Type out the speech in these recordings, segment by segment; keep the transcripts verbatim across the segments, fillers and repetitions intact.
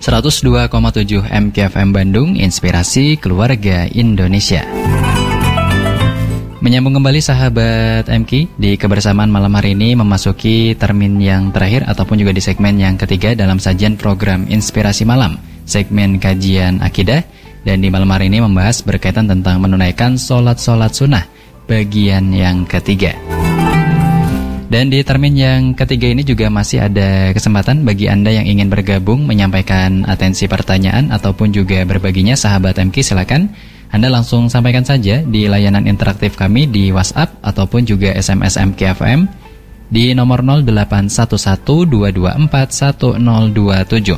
seratus dua koma tujuh M K F M Bandung, Inspirasi Keluarga Indonesia. Menyambung kembali sahabat M K, di kebersamaan malam hari ini memasuki termin yang terakhir ataupun juga di segmen yang ketiga dalam sajian program Inspirasi Malam, segmen kajian akidah, dan di malam hari ini membahas berkaitan tentang menunaikan sholat-sholat sunnah bagian yang ketiga. Dan di termin yang ketiga ini juga masih ada kesempatan bagi Anda yang ingin bergabung, menyampaikan atensi pertanyaan ataupun juga berbaginya. Sahabat M K, silakan Anda langsung sampaikan saja di layanan interaktif kami di WhatsApp ataupun juga S M S M K F M di nomor nol delapan satu satu dua dua empat satu nol dua tujuh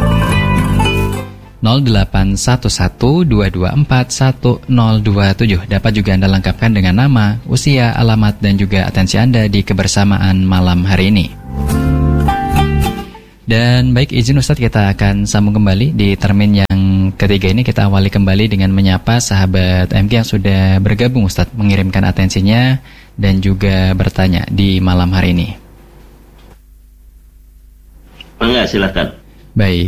nol delapan satu satu dua dua empat satu nol dua tujuh. Dapat juga Anda lengkapkan dengan nama, usia, alamat, dan juga atensi Anda di kebersamaan malam hari ini. Dan baik, izin Ustadz, kita akan sambung kembali di termin yang ketiga ini. Kita awali kembali dengan menyapa sahabat M K yang sudah bergabung, Ustadz, mengirimkan atensinya dan juga bertanya di malam hari ini. Enggak, silakan. Baik,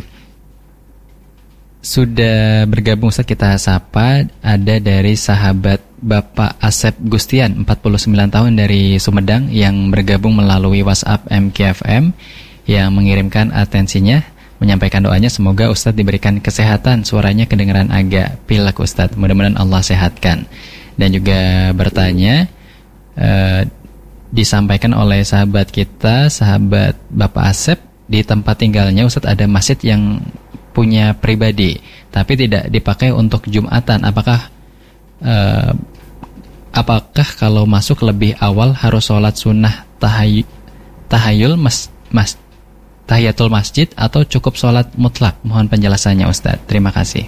sudah bergabung, Ustadz, kita sapa. Ada dari sahabat Bapak Asep Gustian, empat puluh sembilan tahun, dari Sumedang, yang bergabung melalui WhatsApp M K F M, yang mengirimkan atensinya, menyampaikan doanya semoga Ustadz diberikan kesehatan, suaranya kedengaran agak pilek Ustadz, mudah-mudahan Allah sehatkan. Dan juga bertanya, eh, disampaikan oleh sahabat kita, sahabat Bapak Asep, di tempat tinggalnya Ustadz ada masjid yang punya pribadi, tapi tidak dipakai untuk Jumatan. Apakah eh, apakah kalau masuk lebih awal harus sholat sunnah tahay, tahayul mas, mas tahiyatul masjid atau cukup sholat mutlak? Mohon penjelasannya, Ustadz. Terima kasih.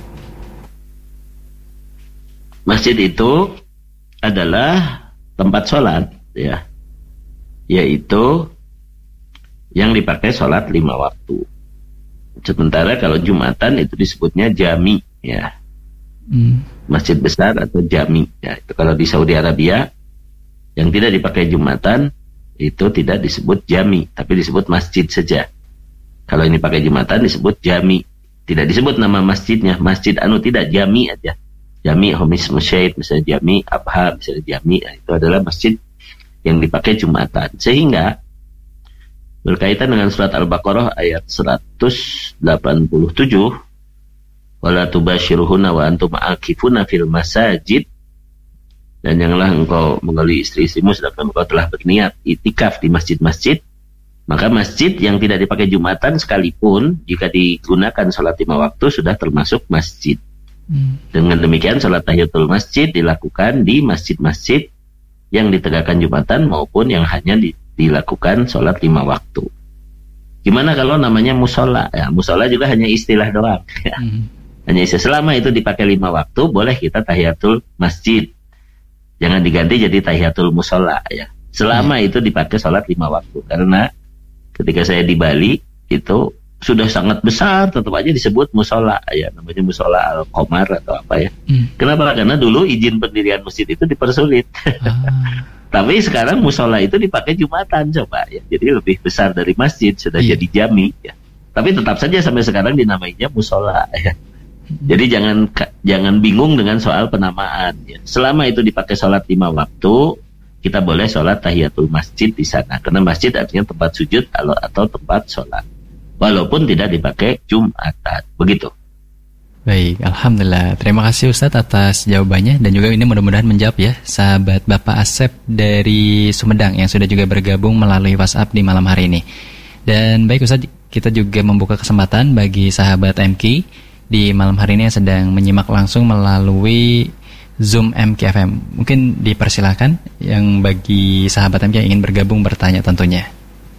Masjid itu adalah tempat sholat, ya, yaitu yang dipakai sholat lima waktu. Sementara kalau Jumatan itu disebutnya jami, ya, hmm. masjid besar atau jami. Ya, itu kalau di Saudi Arabia yang tidak dipakai Jumatan itu tidak disebut jami, tapi disebut masjid saja. Kalau ini pakai Jumatan disebut jami, tidak disebut nama masjidnya, masjid anu, tidak, jami aja. Jami Homis Musyaid, misalnya jami Abha, misalnya jami, nah, itu adalah masjid yang dipakai Jumatan. Sehingga berkaitan dengan surat Al-Baqarah ayat seratus delapan puluh tujuh, wala tubashiruhunna wa antum aqifuna fil masajid, dan janganlah engkau menggali istri-istrimu sedangkan engkau telah berniat itikaf di masjid-masjid. Maka masjid yang tidak dipakai Jumatan sekalipun jika digunakan sholat lima waktu sudah termasuk masjid. Hmm. Dengan demikian sholat tahiyatul masjid dilakukan di masjid-masjid yang ditegakkan Jumatan maupun yang hanya di, dilakukan sholat lima waktu. Gimana kalau namanya musola? Ya, musola juga hanya istilah doang. Ya. Hmm. Hanya istilah. Selama itu dipakai lima waktu, boleh kita tahiyatul masjid. Jangan diganti jadi tahiyatul musola. Ya. Selama hmm. itu dipakai sholat lima waktu. Karena ketika saya di Bali itu sudah sangat besar, tetap aja disebut musola, ya, namanya musola Al-Qamar atau apa ya. Hmm. Kenapa? Karena dulu izin pendirian masjid itu dipersulit. Ah. Tapi sekarang musola itu dipakai Jumatan, coba ya. Jadi lebih besar dari masjid, sudah yeah. jadi jami ya. Tapi tetap saja sampai sekarang dinamainya musola ya. Hmm. Jadi jangan jangan bingung dengan soal penamaan ya. Selama itu dipakai sholat lima waktu, kita boleh sholat tahiyatul masjid di sana. Karena masjid artinya tempat sujud atau tempat sholat. Walaupun tidak dipakai Jumatan. Begitu. Baik, Alhamdulillah. Terima kasih Ustadz atas jawabannya. Dan juga ini mudah-mudahan menjawab ya sahabat Bapak Asep dari Sumedang yang sudah juga bergabung melalui WhatsApp di malam hari ini. Dan baik Ustadz, kita juga membuka kesempatan bagi sahabat M K di malam hari ini yang sedang menyimak langsung melalui Zoom M K F M. Mungkin dipersilakan yang bagi sahabat M K yang ingin bergabung bertanya tentunya.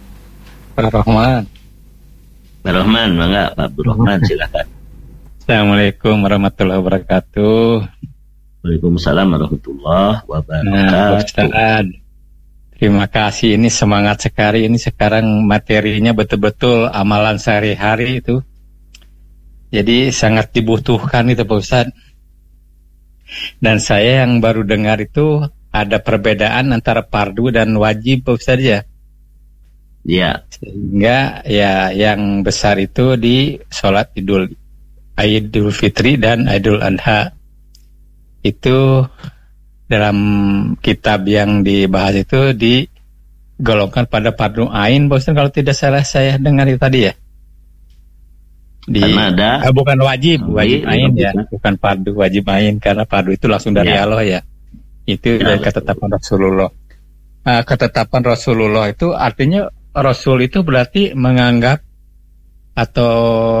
Pak Rahman. Pak Rahman, bangga Pak Rahman, silakan. Assalamualaikum warahmatullahi wabarakatuh. Waalaikumsalam warahmatullahi wabarakatuh. Nah, Ustaz, terima kasih. Ini semangat sekali. Ini sekarang materinya betul-betul amalan sehari-hari itu. Jadi sangat dibutuhkan itu Pak Ustaz. Dan saya yang baru dengar itu ada perbedaan antara fardu dan wajib Pak Ustaz ya. Ya. Sehingga ya yang besar itu di sholat Idul Idul Fitri dan Idul Adha. Itu dalam kitab yang dibahas itu digolongkan pada fardu ain, Bosan kalau tidak salah saya dengar itu tadi ya. Di, karena ada eh, bukan wajib, wajib ain ya, bukan. bukan fardu, wajib ain karena fardu itu langsung dari ya. Allah ya. Itu ya, dari ketetapan Rasulullah. Uh, ketetapan Rasulullah itu artinya Rasul itu berarti menganggap atau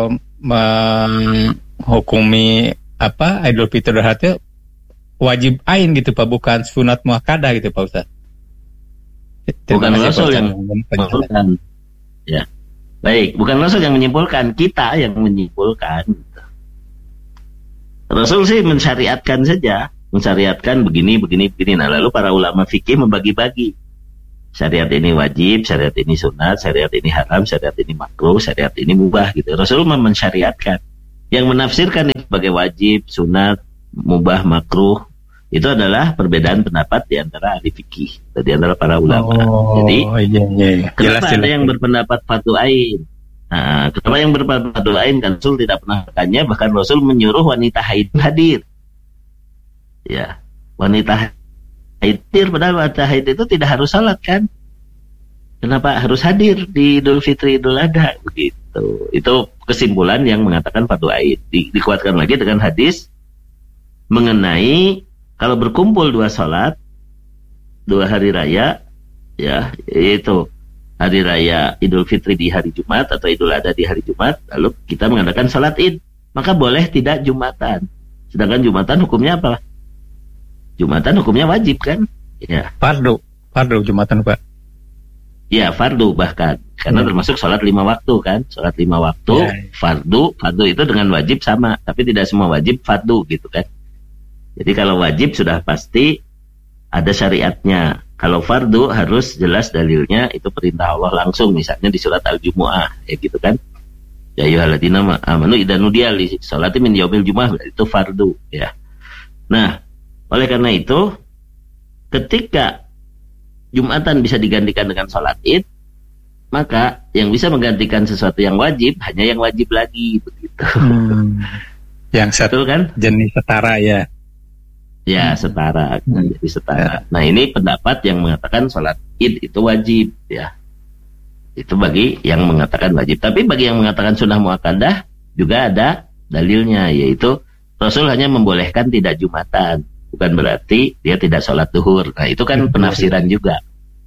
menghukumi apa Idul Fitri dan Adha wajib ain gitu Pak, bukan sunat muakkadah gitu Pak Ustaz. Bukan Rasul yang menyimpulkan. Ya. Baik, bukan Rasul yang menyimpulkan, kita yang menyimpulkan. Rasul sih mensyariatkan saja, mensyariatkan begini, begini, begini. Nah, lalu para ulama fikih membagi-bagi. Syariat ini wajib, syariat ini sunat, syariat ini haram, syariat ini makruh, syariat ini mubah gitu. Rasul mensyariatkan. Yang menafsirkan itu sebagai wajib, sunat, mubah, makruh, itu adalah perbedaan pendapat di antara ahli fikih, di antara para ulama. Oh, Jadi, iya, iya, iya. kenapa Jelas, ada jelas. yang berpendapat fardu ain? Nah, kenapa yang berpendapat fardu ain? Kan Rasul tidak pernah bertanya, bahkan Rasul menyuruh wanita haid hadir. Ya, wanita hadir, padahal wanita haid itu tidak harus salat kan? Kenapa harus hadir di Idul Fitri, Idul Adha? Begitu. Itu kesimpulan yang mengatakan fardu ain. Di, dikuatkan lagi dengan hadis mengenai kalau berkumpul dua salat, dua hari raya, ya, yaitu hari raya Idul Fitri di hari Jumat atau Idul Adha di hari Jumat, lalu kita mengadakan salat Id, maka boleh tidak Jumatan. Sedangkan Jumatan hukumnya apa? Jumatan hukumnya wajib kan? Ya. Fardu, fardu Jumatan Pak. Ya, fardu bahkan. Karena hmm. termasuk sholat lima waktu kan. Sholat lima waktu, ya. fardu. Fardu itu dengan wajib sama. Tapi tidak semua wajib fardu gitu kan. Jadi kalau wajib sudah pasti ada syariatnya. Kalau fardu harus jelas dalilnya, itu perintah Allah langsung. Misalnya di surat Al-Jumu'ah. Ya gitu kan. Ya ayyuhalladzina amanu idza nudiya li sholati min yaumil jumu'ah, itu fardu. Ya. Nah, oleh karena itu, ketika Jumatan bisa digantikan dengan sholat Id, maka yang bisa menggantikan sesuatu yang wajib hanya yang wajib lagi begitu. Hmm. Yang satu kan jenis setara ya. Ya, setara, hmm. jadi setara. Ya. Nah, ini pendapat yang mengatakan sholat Id itu wajib ya. Itu bagi yang mengatakan wajib. Tapi bagi yang mengatakan sunnah muakkadah juga ada dalilnya, yaitu Rasul hanya membolehkan tidak Jumatan. Bukan berarti dia tidak sholat duhur. Nah, itu kan penafsiran juga.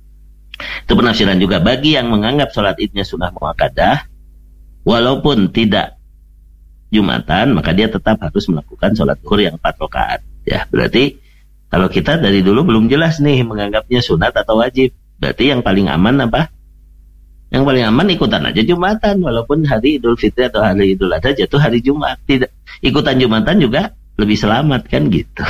Itu penafsiran juga. Bagi yang menganggap sholat idnya sunnah muakkadah, walaupun tidak Jumatan, maka dia tetap harus melakukan sholat duhur yang empat rakaat. Ya, berarti kalau kita dari dulu belum jelas nih menganggapnya sunat atau wajib. Berarti yang paling aman apa? Yang paling aman ikutan aja Jumatan, walaupun hari Idul Fitri atau hari Idul Adha jatuh hari Jumat. Tidak, ikutan Jumatan juga lebih selamat kan gitu.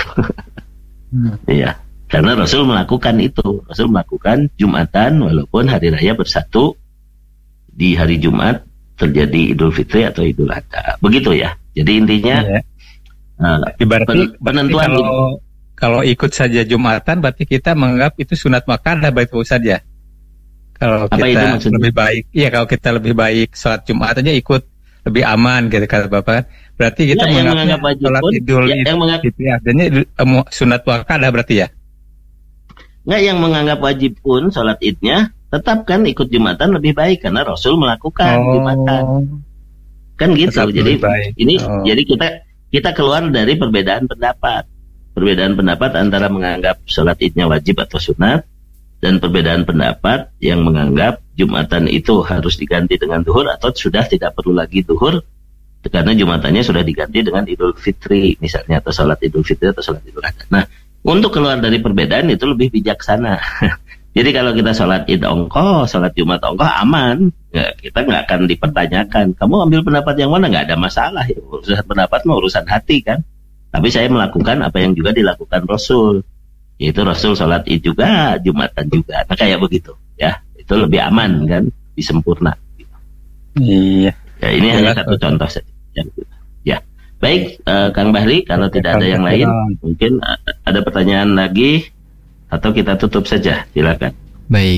Iya, hmm. Karena Rasul melakukan itu. Rasul melakukan Jumatan walaupun hari raya bersatu di hari Jumat terjadi Idul Fitri atau Idul Adha. Begitu ya. Jadi intinya ya. uh, berarti, penentuan berarti kalau, kalau ikut saja Jumatan berarti kita menganggap itu sunat muakkadah berarti saja. Kalau apa kita itu lebih baik, iya kalau kita lebih baik sholat Jumat aja ikut lebih aman gitu kata Bapak. Berarti kita ya, menganggap sholat pun, Idul ya, yang menganggap, itu artinya sunat muakkadah berarti ya? Nggak, yang menganggap wajib pun sholat idnya tetap kan ikut Jumatan lebih baik karena Rasul melakukan oh, Jumatan. Kan gitu. Jadi ini oh. jadi kita kita keluar dari perbedaan pendapat. Perbedaan pendapat antara menganggap sholat idnya wajib atau sunat dan perbedaan pendapat yang menganggap Jumatan itu harus diganti dengan duhur atau sudah tidak perlu lagi duhur karena Jumatannya sudah diganti dengan Idul Fitri misalnya, atau sholat Idul Fitri atau sholat Idul Adha. Nah, untuk keluar dari perbedaan itu lebih bijaksana. Jadi kalau kita sholat Id ongkoh, sholat Jumat ongkoh aman, ya, kita nggak akan dipertanyakan. Kamu ambil pendapat yang mana? Nggak ada masalah. Ya, urusan pendapat mah urusan hati kan. Tapi saya melakukan apa yang juga dilakukan Rasul. Yaitu Rasul sholat Id juga, Jumatan juga. Nah kayak begitu ya. Itu lebih aman kan, lebih sempurna. Gitu. Iya. Ya, ini ya, hanya satu contoh saja. Ya, baik, uh, Kang Bahri, kalau ya, tidak ada yang lain, mungkin uh, ada pertanyaan lagi atau kita tutup saja, silakan. Baik,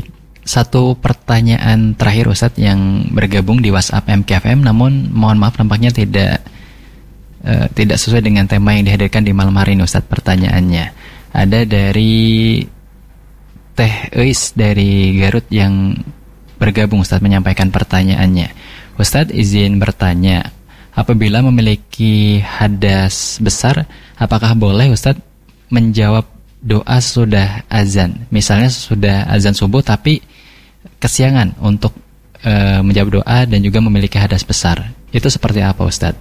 satu pertanyaan terakhir Ustadz yang bergabung di WhatsApp M K F M, namun mohon maaf nampaknya tidak uh, tidak sesuai dengan tema yang dihadirkan di malam hari ini Ustadz. Pertanyaannya ada dari Teh Eis dari Garut yang bergabung Ustadz, menyampaikan pertanyaannya. Ustadz izin bertanya, apabila memiliki hadas besar, apakah boleh Ustadz menjawab doa sudah azan? Misalnya sudah azan subuh tapi kesiangan untuk e, menjawab doa dan juga memiliki hadas besar. Itu seperti apa Ustadz?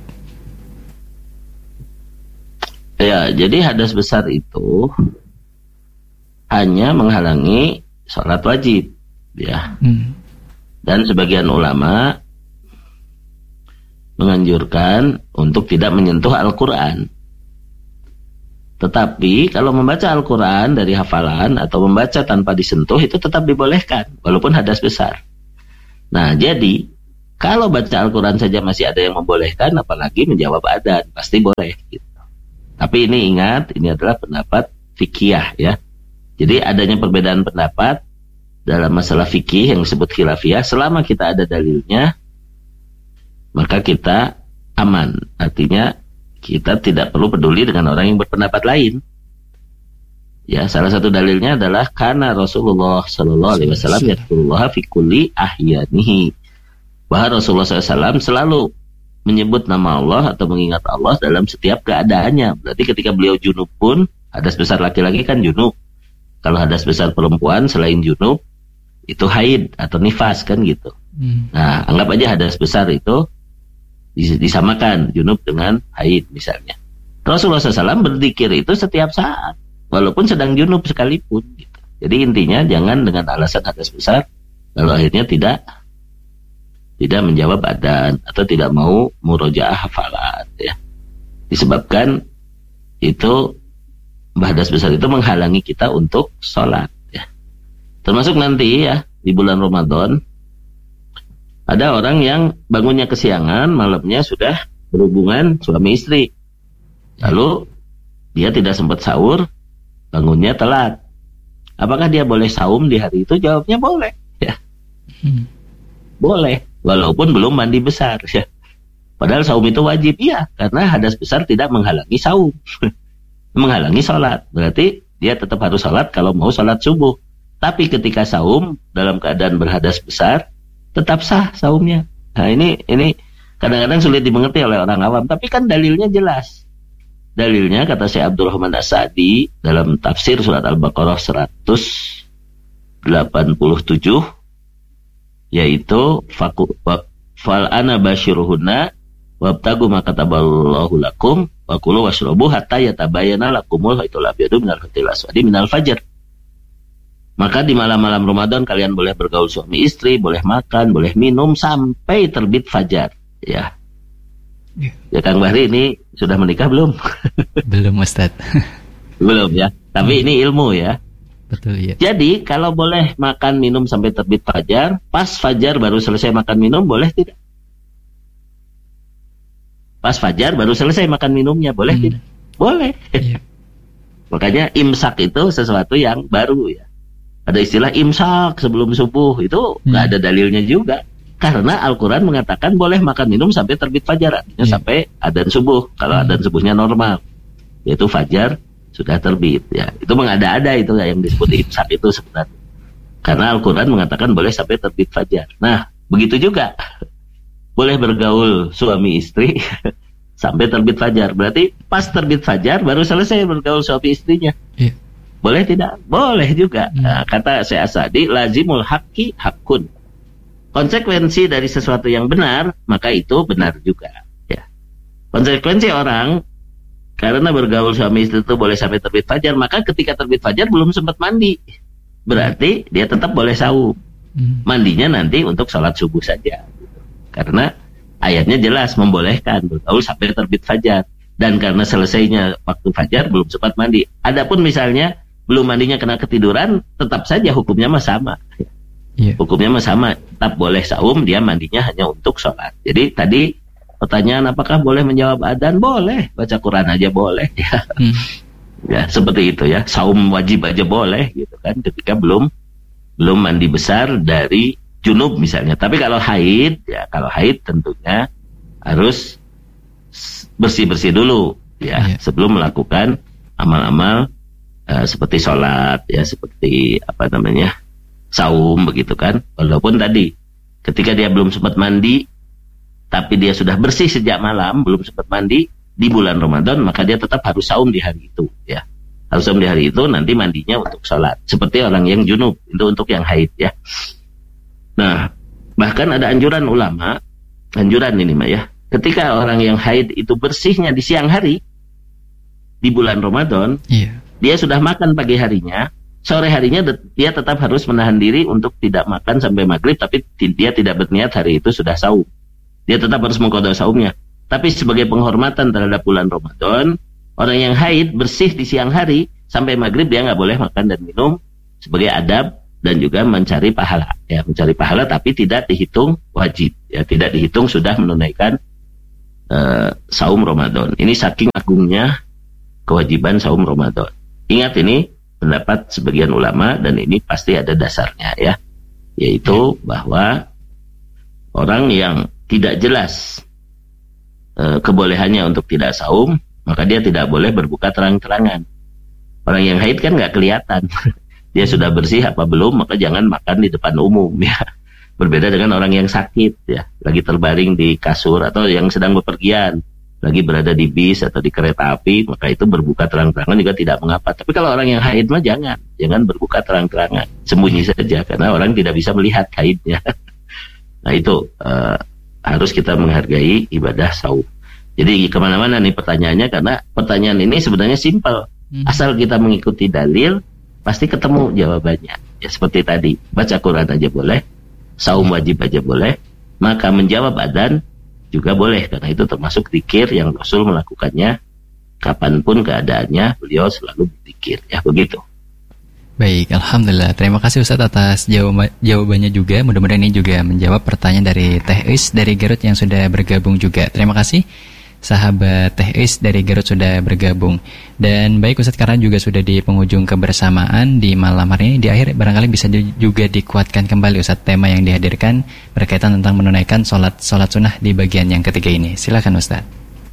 Ya, jadi hadas besar itu hanya menghalangi sholat wajib, ya. Hmm. Dan sebagian ulama menganjurkan untuk tidak menyentuh Al-Quran. Tetapi kalau membaca Al-Quran dari hafalan atau membaca tanpa disentuh itu tetap dibolehkan, walaupun hadas besar. Nah, jadi kalau baca Al-Quran saja masih ada yang membolehkan, apalagi menjawab adzan, pasti boleh. Gitu. Tapi ini ingat, ini adalah pendapat fikih ya. Jadi adanya perbedaan pendapat dalam masalah fikih yang disebut khilafiyah, selama kita ada dalilnya, maka kita aman. Artinya kita tidak perlu peduli dengan orang yang berpendapat lain. Ya, salah satu dalilnya adalah karena Rasulullah Sallallahu Alaihi Wasallam yadkurullah fi kulli ahyanihi. Bahwa Rasulullah shallallahu alaihi wasallam selalu menyebut nama Allah atau mengingat Allah dalam setiap keadaannya. Berarti ketika beliau junub pun, hadas besar laki-laki kan junub. Kalau hadas besar perempuan selain junub itu haid atau nifas kan gitu. Hmm. Nah, anggap aja hadas besar itu disamakan junub dengan haid misalnya. Rasulullah shallallahu alaihi wasallam berzikir itu setiap saat, walaupun sedang junub sekalipun. Gitu. Jadi intinya jangan dengan alasan hadas besar, lalu akhirnya tidak tidak menjawab adzan atau tidak mau murojaah hafalan. Ya. Disebabkan itu hadas besar itu menghalangi kita untuk sholat. Ya. Termasuk nanti ya di bulan Ramadan. Ada orang yang bangunnya kesiangan, malamnya sudah berhubungan suami istri. Lalu dia tidak sempat sahur, bangunnya telat. Apakah dia boleh saum di hari itu? Jawabnya boleh. Ya. Hmm. Boleh, walaupun belum mandi besar. Ya. Padahal saum itu wajib, iya, karena hadas besar tidak menghalangi saum, menghalangi sholat. Berarti dia tetap harus sholat kalau mau sholat subuh. Tapi ketika saum dalam keadaan berhadas besar, tetap sah saumnya. Nah ini ini kadang-kadang sulit dimengerti oleh orang awam, tapi kan dalilnya jelas. Dalilnya kata Syekh Abdurrahman As-Sa'di dalam tafsir surat Al-Baqarah seratus delapan puluh tujuh, yaitu fal ana basyiruhunna wabtagu ma kataballahu lakum wa kulu washrabu hatta yatabayyana lakumul khaytul abyadu minal khaytil aswadi minal fajr. Maka di malam-malam Ramadan kalian boleh bergaul suami istri, boleh makan, boleh minum sampai terbit fajar. Ya, ya, ya Kang Bahri ini sudah menikah belum? Belum Ustaz. Belum ya. Tapi hmm. ini ilmu ya. Betul ya. Jadi kalau boleh makan minum sampai terbit fajar, pas fajar baru selesai makan minum, boleh tidak? Pas fajar baru selesai makan minumnya, boleh hmm. tidak? Boleh. Ya. Makanya imsak itu sesuatu yang baru ya. Ada istilah imsak sebelum subuh, itu nggak hmm. ada dalilnya juga. Karena Al-Quran mengatakan boleh makan minum sampai terbit fajar, artinya hmm. sampai adzan subuh. Kalau hmm. adzan subuhnya normal, yaitu fajar sudah terbit. Ya, itu mengada-ada itu yang disebut imsak itu sebenarnya. Karena Al-Quran mengatakan boleh sampai terbit fajar. Nah, begitu juga boleh bergaul suami istri sampai terbit fajar. Berarti pas terbit fajar baru selesai bergaul suami istrinya. Yeah. Boleh tidak? Boleh juga. Hmm. Nah, kata Syekh As-Sa'di, lazimul haqqi haqqun. Konsekuensi dari sesuatu yang benar, maka itu benar juga. Ya. Konsekuensi orang, karena bergaul suami istri itu boleh sampai terbit fajar, maka ketika terbit fajar belum sempat mandi. Berarti dia tetap boleh saum. Hmm. Mandinya nanti untuk sholat subuh saja. Gitu. Karena ayatnya jelas membolehkan bergaul sampai terbit fajar. Dan karena selesainya waktu fajar belum sempat mandi. Adapun misalnya belum mandinya kena ketiduran, tetap saja hukumnya mah sama. Yeah. Hukumnya mah sama, tetap boleh saum, dia mandinya hanya untuk sholat. Jadi tadi pertanyaan apakah boleh menjawab adzan? Boleh, baca Quran aja boleh. Ya, hmm. ya seperti itu ya. Saum wajib aja boleh, gitu kan? Ketika belum belum mandi besar dari junub misalnya. Tapi kalau haid, ya kalau haid tentunya harus bersih-bersih dulu ya, yeah. sebelum melakukan amal-amal uh, seperti sholat ya, seperti apa namanya saum begitu kan. Walaupun tadi ketika dia belum sempat mandi, tapi dia sudah bersih sejak malam, belum sempat mandi di bulan Ramadan, maka dia tetap harus saum di hari itu ya. Harus saum di hari itu, nanti mandinya untuk sholat. Seperti orang yang junub, itu untuk yang haid ya. Nah, bahkan ada anjuran ulama, anjuran ini mah ya, ketika orang yang haid itu bersihnya di siang hari, di bulan Ramadan, yeah. dia sudah makan pagi harinya, sore harinya dia tetap harus menahan diri untuk tidak makan sampai maghrib, tapi dia tidak berniat hari itu sudah saum. Dia tetap harus mengqadha saumnya. Tapi sebagai penghormatan terhadap bulan Ramadan, orang yang haid bersih di siang hari sampai maghrib dia nggak boleh makan dan minum sebagai adab dan juga mencari pahala ya, mencari pahala tapi tidak dihitung wajib ya, tidak dihitung sudah menunaikan uh, saum Ramadan. Ini saking agungnya kewajiban saum Ramadan. Ingat, ini pendapat sebagian ulama dan ini pasti ada dasarnya ya, yaitu bahwa orang yang tidak jelas uh, kebolehannya untuk tidak saum, maka dia tidak boleh berbuka terang-terangan. Orang yang haid kan nggak kelihatan. Dia sudah bersih apa belum, maka jangan makan di depan umum ya. Berbeda dengan orang yang sakit ya, lagi terbaring di kasur atau yang sedang bepergian, lagi berada di bis atau di kereta api, maka itu berbuka terang-terangan juga tidak mengapa. Tapi kalau orang yang haid mah jangan, jangan berbuka terang-terangan, sembunyi saja karena orang tidak bisa melihat haidnya. Nah itu uh, harus kita menghargai ibadah saum. Jadi kemana-mana nih pertanyaannya, karena pertanyaan ini sebenarnya simpel. Hmm. Asal kita mengikuti dalil, pasti ketemu jawabannya. Ya seperti tadi, baca Quran aja boleh, saum wajib aja boleh, maka menjawab adzan juga boleh. Karena itu termasuk zikir yang Rasul melakukannya kapanpun keadaannya, beliau selalu berzikir. Ya begitu. Baik, Alhamdulillah. Terima kasih Ustadz atas jawab- jawabannya juga. Mudah-mudahan ini juga menjawab pertanyaan dari Teh Is dari Garut yang sudah bergabung juga. Terima kasih sahabat Teh Is dari Garut sudah bergabung. Dan baik Ustadz, karena juga sudah di penghujung kebersamaan di malam hari ini, di akhir barangkali bisa juga dikuatkan kembali Ustadz tema yang dihadirkan berkaitan tentang menunaikan sholat sholat sunnah di bagian yang ketiga ini. Silakan Ustadz.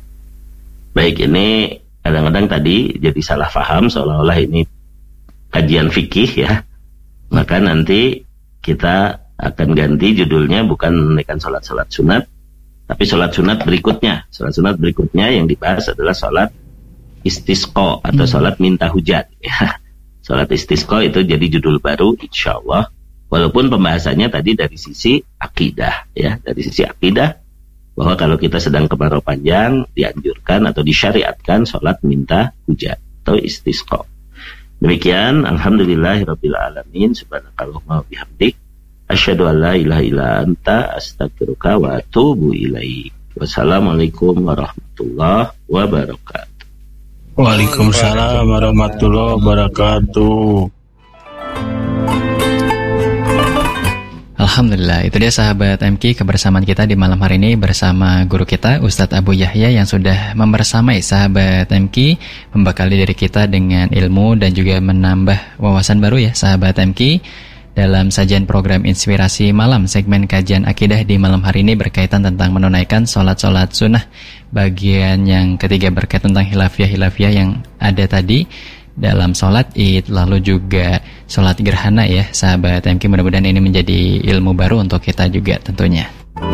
Baik, ini kadang-kadang tadi jadi salah paham seolah-olah ini kajian fikih ya. Maka nanti kita akan ganti judulnya, bukan menunaikan sholat-sholat sunat, tapi sholat sunat berikutnya. Sholat sunat berikutnya yang dibahas adalah sholat istisqa atau hmm. sholat minta hujan ya. Sholat istisqa itu jadi judul baru insya Allah. Walaupun pembahasannya tadi dari sisi akidah ya, dari sisi akidah bahwa kalau kita sedang kemarau panjang dianjurkan atau disyariatkan sholat minta hujan atau istisqa. Demikian, alhamdulillahirabbil alamin, subhanakallahumma wa bihamdik, asyhadu an la ilaha illa anta, astaghfiruka wa atubu ilaik. Wassalamualaikum warahmatullahi wabarakatuh. Waalaikumsalam warahmatullahi wabarakatuh. Alhamdulillah, itu dia sahabat M K kebersamaan kita di malam hari ini bersama guru kita Ustadz Abu Yahya yang sudah membersamai sahabat M K, membekali diri kita dengan ilmu dan juga menambah wawasan baru ya sahabat M K dalam sajian program Inspirasi Malam segmen kajian akidah di malam hari ini berkaitan tentang menunaikan sholat-sholat sunnah bagian yang ketiga berkaitan tentang hilafiah-hilafiah yang ada tadi dalam sholat id, lalu juga sholat gerhana ya sahabat M K. Mudah-mudahan ini menjadi ilmu baru untuk kita juga tentunya.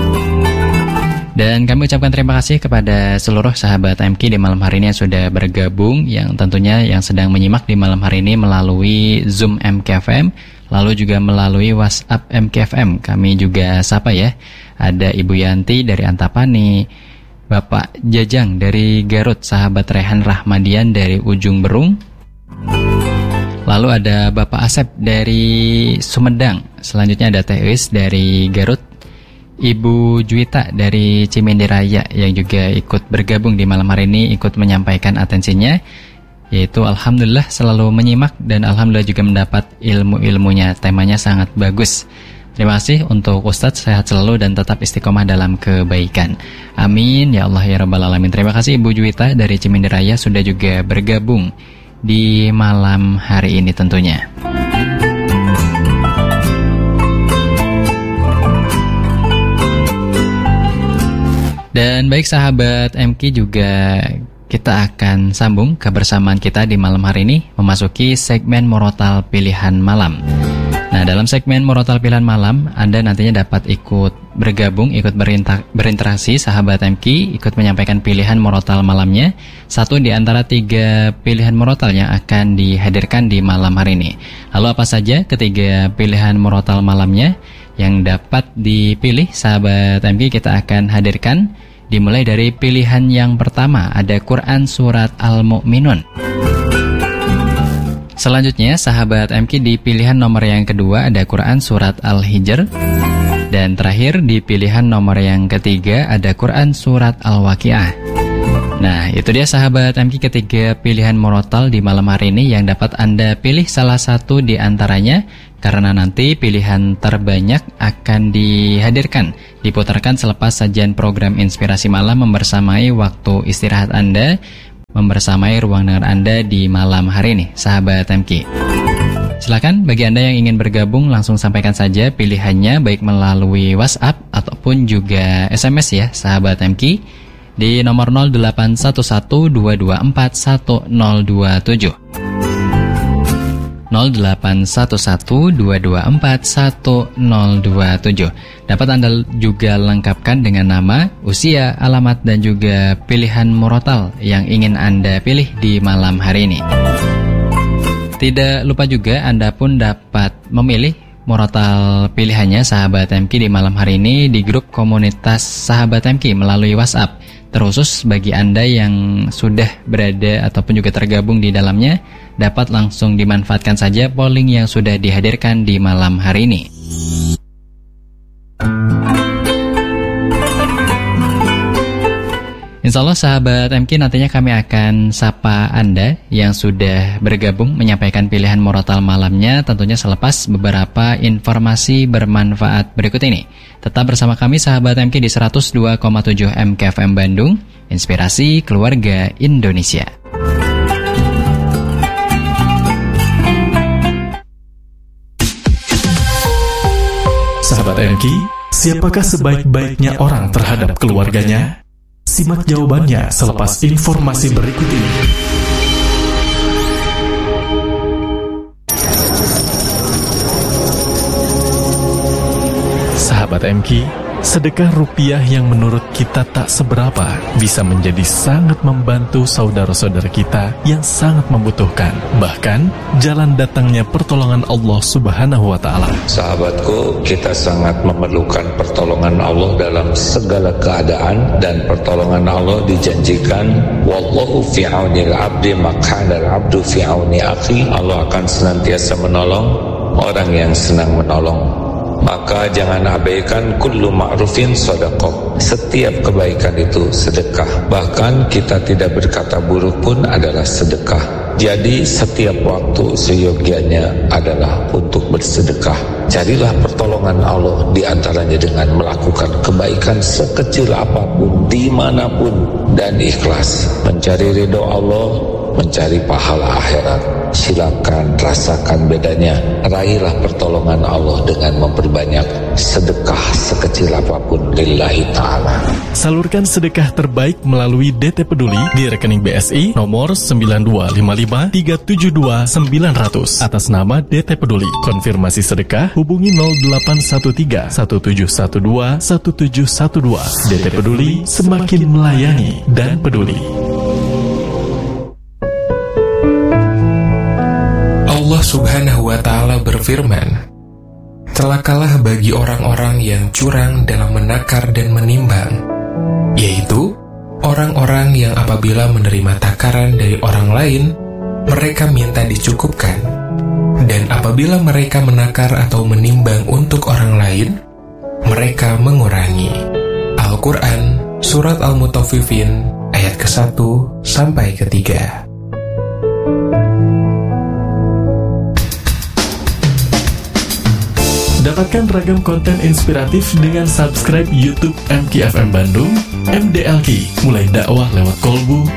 Dan kami ucapkan terima kasih kepada seluruh sahabat M K di malam hari ini yang sudah bergabung, yang tentunya yang sedang menyimak di malam hari ini melalui Zoom M K F M, lalu juga melalui WhatsApp M K F M. Kami juga sapa ya, ada Ibu Yanti dari Antapani, Bapak Jajang dari Garut, sahabat Rehan Rahmadian dari Ujung Berung, lalu ada Bapak Asep dari Sumedang, selanjutnya ada Teh Is dari Garut, Ibu Juwita dari Cimindi Raya yang juga ikut bergabung di malam hari ini, ikut menyampaikan atensinya, yaitu alhamdulillah selalu menyimak dan alhamdulillah juga mendapat ilmu-ilmunya. Temanya sangat bagus. Terima kasih untuk Ustadz, sehat selalu dan tetap istiqomah dalam kebaikan. Amin ya Allah ya Rabbal Alamin. Terima kasih Ibu Juwita dari Cimindi Raya sudah juga bergabung di malam hari ini tentunya. Dan baik sahabat M K, juga kita akan sambung kebersamaan kita di malam hari ini memasuki segmen Murotal Pilihan Malam. Nah, dalam segmen Murotal Pilihan Malam, Anda nantinya dapat ikut bergabung, ikut berinter- berinteraksi sahabat M K, ikut menyampaikan pilihan Murotal malamnya. Satu di antara tiga pilihan Murotal yang akan dihadirkan di malam hari ini. Lalu apa saja ketiga pilihan Murotal malamnya yang dapat dipilih sahabat M K, kita akan hadirkan. Dimulai dari pilihan yang pertama, ada Quran Surat Al-Mu'minun. Selanjutnya sahabat M K, di pilihan nomor yang kedua ada Quran Surat Al-Hijr. Dan terakhir di pilihan nomor yang ketiga ada Quran Surat Al-Waqiah. Nah, itu dia sahabat M K, ketiga pilihan murotal di malam hari ini yang dapat Anda pilih salah satu di antaranya, karena nanti pilihan terbanyak akan dihadirkan, diputarkan selepas sajian program Inspirasi Malam membersamai waktu istirahat Anda, membersamai ruang dengar Anda di malam hari ini, sahabat M K. Silakan bagi Anda yang ingin bergabung, langsung sampaikan saja pilihannya baik melalui WhatsApp ataupun juga S M S ya, sahabat M K, di nomor nol delapan satu satu dua dua empat satu nol dua tujuh. nol delapan satu satu dua dua empat satu nol dua tujuh. Dapat Anda juga lengkapkan dengan nama, usia, alamat, dan juga pilihan murotal yang ingin Anda pilih di malam hari ini. Tidak lupa juga Anda pun dapat memilih murotal pilihannya sahabat M K di malam hari ini di grup komunitas sahabat M K melalui WhatsApp. Terkhusus bagi Anda yang sudah berada ataupun juga tergabung di dalamnya, dapat langsung dimanfaatkan saja polling yang sudah dihadirkan di malam hari ini. Insya Allah sahabat M K, nantinya kami akan sapa Anda yang sudah bergabung menyampaikan pilihan murotal malamnya, tentunya selepas beberapa informasi bermanfaat berikut ini. Tetap bersama kami sahabat M K di seratus dua koma tujuh M K F M Bandung, Inspirasi Keluarga Indonesia. Sahabat M K, siapakah sebaik-baiknya orang terhadap keluarganya? Simak jawabannya selepas informasi berikut ini. Sahabat M K, sedekah rupiah yang menurut kita tak seberapa bisa menjadi sangat membantu saudara-saudara kita yang sangat membutuhkan. Bahkan, jalan datangnya pertolongan Allah Subhanahu wa Ta'ala. Sahabatku, kita sangat memerlukan pertolongan Allah dalam segala keadaan, dan pertolongan Allah dijanjikan, wallahu fi aunil abdi maq'adal abdu fi auni akhi. Allah akan senantiasa menolong orang yang senang menolong. Maka jangan abaikan kullu ma'rufin sedekah. Setiap kebaikan itu sedekah. Bahkan kita tidak berkata buruk pun adalah sedekah. Jadi setiap waktu seyogianya adalah untuk bersedekah. Carilah pertolongan Allah di antaranya dengan melakukan kebaikan sekecil apapun, dimanapun, dan ikhlas. Mencari ridho Allah, mencari pahala akhirat. Silakan rasakan bedanya. Raihlah pertolongan Allah dengan memperbanyak sedekah sekecil apapun lillahi ta'ala. Salurkan sedekah terbaik melalui D T Peduli di rekening B S I nomor sembilan dua lima lima tiga tujuh dua sembilan nol nol atas nama D T Peduli. Konfirmasi sedekah hubungi nol delapan satu tiga satu tujuh satu dua satu tujuh satu dua. D T Peduli, semakin melayani dan peduli. Allah Subhanahu wa Ta'ala berfirman, celakalah bagi orang-orang yang curang dalam menakar dan menimbang, yaitu orang-orang yang apabila menerima takaran dari orang lain, mereka minta dicukupkan, dan apabila mereka menakar atau menimbang untuk orang lain, mereka mengurangi. Al-Quran, Surat Al-Mutaffifin, ayat ke satu sampai ke tiga. Dapatkan ragam konten inspiratif dengan subscribe YouTube M K F M Bandung, M D L K, mulai dakwah lewat kolbu,